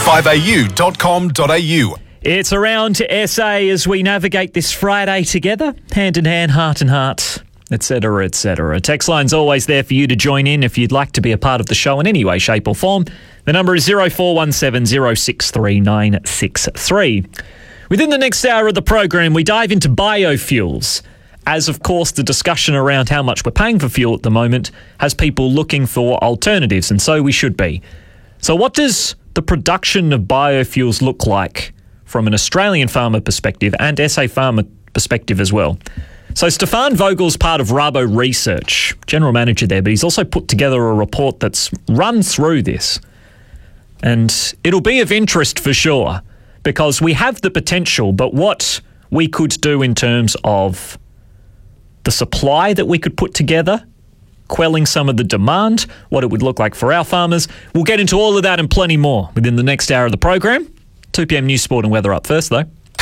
5au.com.au. It's around SA as we navigate this Friday together, hand in hand, heart in heart, etc., etc. Text line's always there for you to join in if you'd like to be a part of the show in any way, shape or form. The number is 0417 063 963. Within the next hour of the program, we dive into biofuels, as of course the discussion around how much we're paying for fuel at the moment has people looking for alternatives, and so we should be. So what does the production of biofuels look like from an Australian farmer perspective and SA farmer perspective as well? So Stefan Vogel's part of Rabo Research, general manager there, but he's also put together a report that's run through this. And it'll be of interest for sure, because we have the potential, but what we could do in terms of the supply that we could put together, quelling some of the demand, what it would look like for our farmers. We'll get into all of that and plenty more within the next hour of the program. 2pm news, sport and weather up first, though.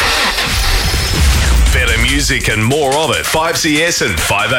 Better music and more of it. 5CS and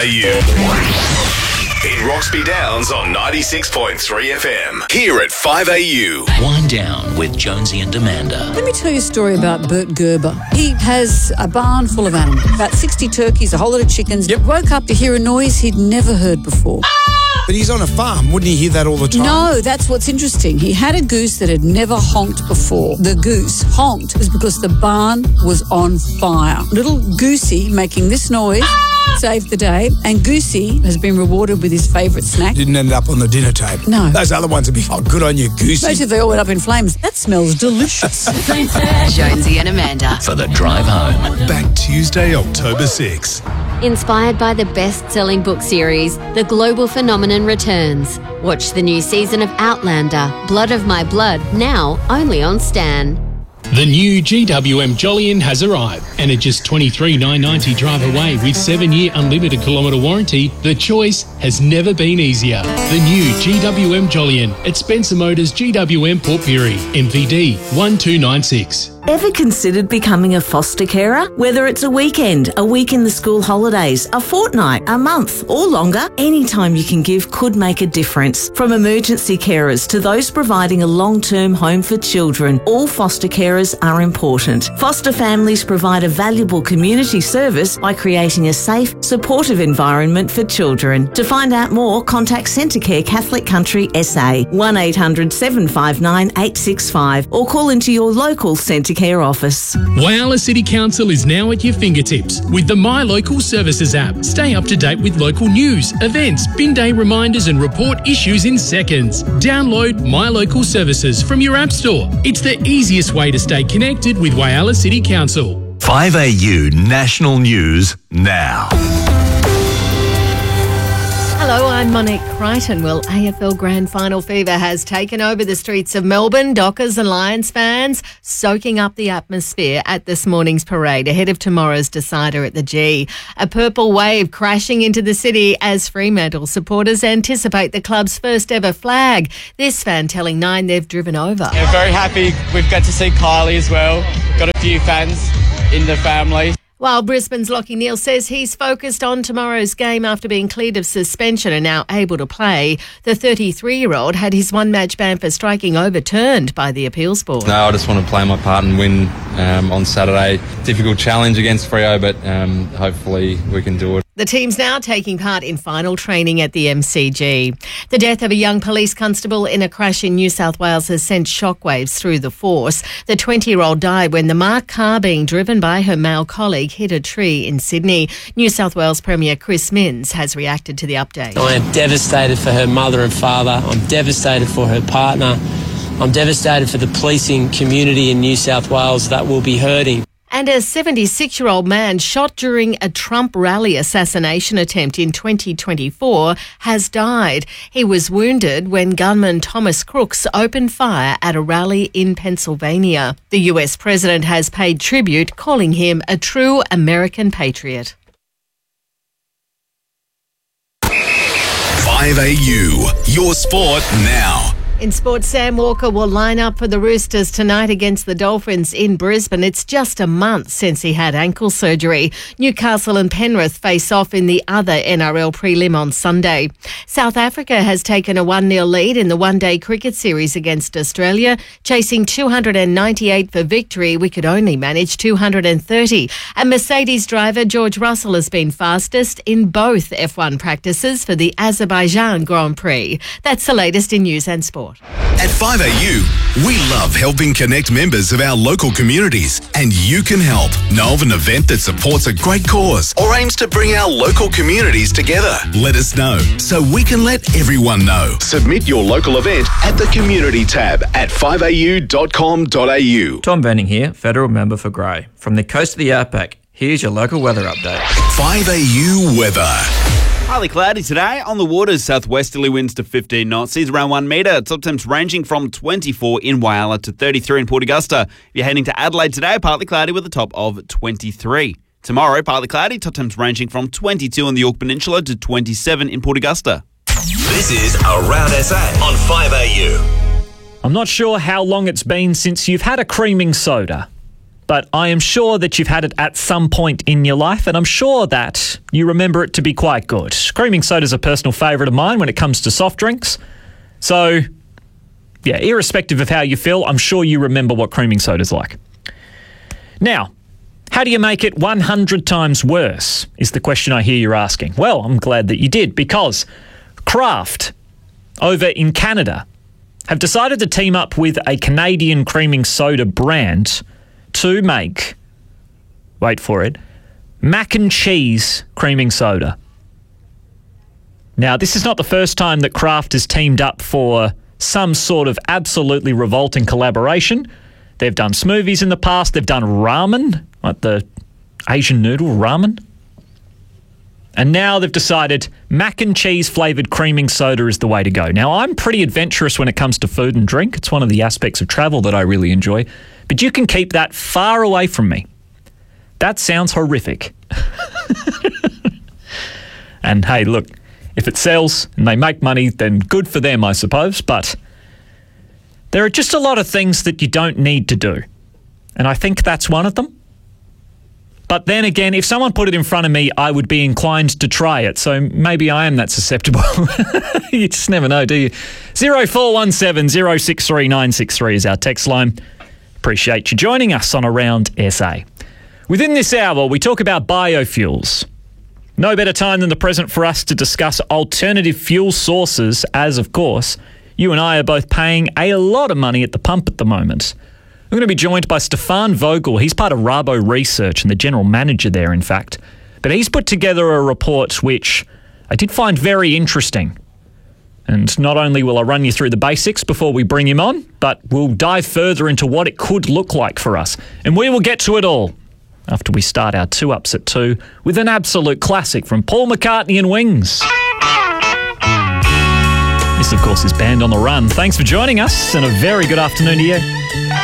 5AU. In Roxby Downs on 96.3 FM. Here at 5AU. Wind Down with Jonesy and Amanda. Let me tell you a story about Bert Gerber. He has a barn full of animals, about 60 turkeys, a whole lot of chickens. Yep. Woke up to hear a noise he'd never heard before. But he's on a farm. Wouldn't he hear that all the time? No, that's what's interesting. He had a goose that had never honked before. The goose honked was because the barn was on fire. Little Goosey making this noise saved the day, and Goosey has been rewarded with his favourite snack. Didn't end up on the dinner table. No. Those other ones would be, oh, good on you, Goosey. Especially if they all went up in flames. That smells delicious. Jonesy and Amanda. For the drive home. Back Tuesday, October 6. Inspired by the best-selling book series, The Global Phenomenon returns. Watch the new season of Outlander, Blood of My Blood, now only on Stan. The new GWM Jolyon has arrived, and at just $23,990 drive away with 7-year unlimited kilometre warranty, the choice has never been easier. The new GWM Jolyon at Spencer Motors GWM Port Pirie, MVD 1296. Ever considered becoming a foster carer? Whether it's a weekend, a week in the school holidays, a fortnight, a month, or longer, any time you can give could make a difference. From emergency carers to those providing a long-term home for children, all foster carers are important. Foster families provide a valuable community service by creating a safe, supportive environment for children. To find out more, contact Centrecare Catholic Country SA, 1800 759 865, or call into your local Centrecare office. Whyalla City Council is now at your fingertips with the My Local Services app. Stay up to date with local news, events, bin day reminders and report issues in seconds. Download My Local Services from your app store. It's the easiest way to stay connected with Whyalla City Council. 5AU National News now. Hello, I'm Monique Crichton. Well, AFL Grand Final fever has taken over the streets of Melbourne. Dockers and Lions fans soaking up the atmosphere at this morning's parade ahead of tomorrow's decider at the G. A purple wave crashing into the city as Fremantle supporters anticipate the club's first ever flag. This fan telling Nine they've driven over. Yeah, very happy. We've got to see Kylie as well. Got a few fans in the family. While Brisbane's Lachie Neale says he's focused on tomorrow's game after being cleared of suspension and now able to play, the 33-year-old had his one-match ban for striking overturned by the appeals board. No, I just want to play my part and win on Saturday. Difficult challenge against Freo, but hopefully we can do it. The team's now taking part in final training at the MCG. The death of a young police constable in a crash in New South Wales has sent shockwaves through the force. The 20-year-old died when the marked car being driven by her male colleague hit a tree in Sydney. New South Wales Premier Chris Minns has reacted to the update. I am devastated for her mother and father. I'm devastated for her partner. I'm devastated for the policing community in New South Wales that will be hurting. And a 76-year-old man shot during a Trump rally assassination attempt in 2024 has died. He was wounded when gunman Thomas Crooks opened fire at a rally in Pennsylvania. The US president has paid tribute, calling him a true American patriot. 5AU, your sport now. In sports, Sam Walker will line up for the Roosters tonight against the Dolphins in Brisbane. It's just a month since he had ankle surgery. Newcastle and Penrith face off in the other NRL prelim on Sunday. South Africa has taken a 1-0 lead in the one-day cricket series against Australia. Chasing 298 for victory, we could only manage 230. And Mercedes driver George Russell has been fastest in both F1 practices for the Azerbaijan Grand Prix. That's the latest in news and sport. At 5AU, we love helping connect members of our local communities, and you can help. Know of an event that supports a great cause or aims to bring our local communities together? Let us know so we can let everyone know. Submit your local event at the Community tab at 5au.com.au. Tom Benning here, Federal Member for Grey. From the coast of the Outback, here's your local weather update. 5AU weather. Partly cloudy today. On the waters, southwesterly winds to 15 knots. Seas around 1 metre. Top temps ranging from 24 in Whyalla to 33 in Port Augusta. If you're heading to Adelaide today, partly cloudy with a top of 23. Tomorrow, partly cloudy. Top temps ranging from 22 on the Yorke Peninsula to 27 in Port Augusta. This is Around SA on 5AU. I'm not sure how long it's been since you've had a creaming soda, but I am sure that you've had it at some point in your life, and I'm sure that you remember it to be quite good. Creaming soda is a personal favourite of mine when it comes to soft drinks. So, yeah, irrespective of how you feel, I'm sure you remember what creaming soda's like. Now, how do you make it 100 times worse, is the question I hear you're asking. Well, I'm glad that you did, because Kraft, over in Canada, have decided to team up with a Canadian creaming soda brand to make, wait for it, mac and cheese creaming soda. Now, this is not the first time that Kraft has teamed up for some sort of absolutely revolting collaboration. They've done smoothies in the past. They've done ramen, like the Asian noodle ramen. And now they've decided mac and cheese flavoured creaming soda is the way to go. Now, I'm pretty adventurous when it comes to food and drink. It's one of the aspects of travel that I really enjoy. But you can keep that far away from me. That sounds horrific. And hey, look, if it sells and they make money, then good for them, I suppose. But there are just a lot of things that you don't need to do. And I think that's one of them. But then again, if someone put it in front of me, I would be inclined to try it. So maybe I am that susceptible. You just never know, do you? 0417 063 963 is our text line. Appreciate you joining us on Around SA. Within this hour, we talk about biofuels. No better time than the present for us to discuss alternative fuel sources, as, of course, you and I are both paying a lot of money at the pump at the moment. We're going to be joined by Stefan Vogel. He's part of Rabo Research and the general manager there, in fact. But he's put together a report which I did find very interesting. And not only will I run you through the basics before we bring him on, but we'll dive further into what it could look like for us. And we will get to it all after we start our 2 Ups at 2 with an absolute classic from Paul McCartney and Wings. This, of course, is Band on the Run. Thanks for joining us and a very good afternoon to you.